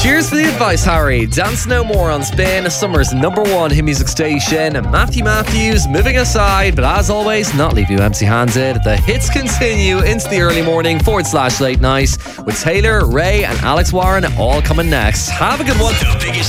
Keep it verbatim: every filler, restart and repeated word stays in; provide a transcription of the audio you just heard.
Cheers for the advice, Harry. Dance No More on Spin, summer's number one hit music station. Matthew Matthews moving aside, but as always, not leave you empty-handed. The hits continue into the early morning forward slash late night with Taylor, Ray, and Alex Warren all coming next. Have a good one.